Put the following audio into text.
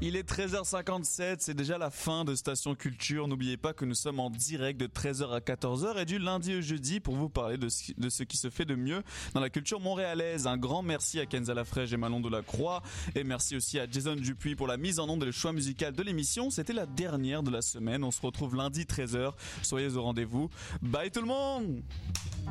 Il est 13h57, c'est déjà la fin de Station Culture. N'oubliez pas que nous sommes en direct de 13h à 14h et du lundi au jeudi pour vous parler de ce qui se fait de mieux dans la culture montréalaise. Un grand merci à Kenza Lafrège et Manon Delacroix et merci aussi à Jason Dupuis pour la mise en onde et le choix musical de l'émission. C'était la dernière de la semaine. On se retrouve lundi 13h. Soyez au rendez-vous. Bye tout le monde!